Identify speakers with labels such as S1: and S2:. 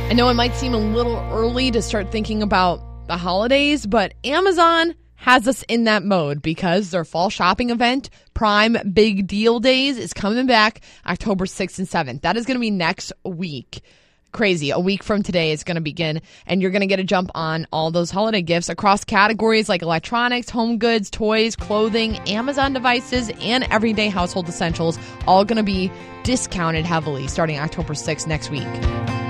S1: I know it might seem a little early to start thinking about the holidays, but Amazon has us in that mode because their fall shopping event, Prime Big Deal Days, is coming back October 6th and 7th. That is going to be next week. Crazy. A week from today is going to begin, and you're going to get a jump on all those holiday gifts across categories like electronics, home goods, toys, clothing, Amazon devices, and everyday household essentials, all going to be discounted heavily starting October 6th next week.